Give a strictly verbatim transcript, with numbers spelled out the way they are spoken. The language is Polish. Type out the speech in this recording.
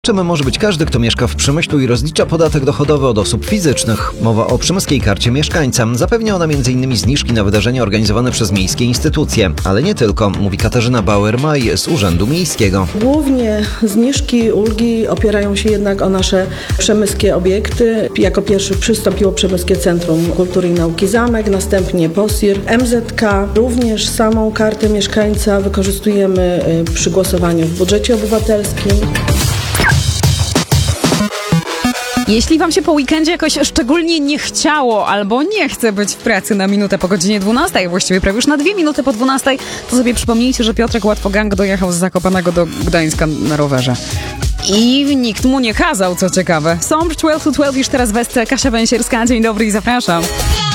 Czym może być każdy, kto mieszka w Przemyślu i rozlicza podatek dochodowy od osób fizycznych? Mowa o Przemyskiej Karcie Mieszkańca. Zapewnia ona między innymi zniżki na wydarzenia organizowane przez miejskie instytucje. Ale nie tylko, mówi Katarzyna Bauer-Maj z Urzędu Miejskiego. Głównie zniżki, ulgi opierają się jednak o nasze przemyskie obiekty. Jako pierwszy przystąpiło Przemyskie Centrum Kultury i Nauki Zamek, następnie POSIR, M Z K. Również samą kartę mieszkańca wykorzystujemy przy głosowaniu w budżecie obywatelskim. Jeśli wam się po weekendzie jakoś szczególnie nie chciało albo nie chce być w pracy na minutę po godzinie dwunastej, właściwie prawie już na dwie minuty po dwunastej, to sobie przypomnijcie, że Piotrek Łatwogang dojechał z Zakopanego do Gdańska na rowerze. I nikt mu nie kazał, co ciekawe. Sącz dwanaście to dwanaście już teraz w Kasia Węsierska. Dzień dobry i zapraszam.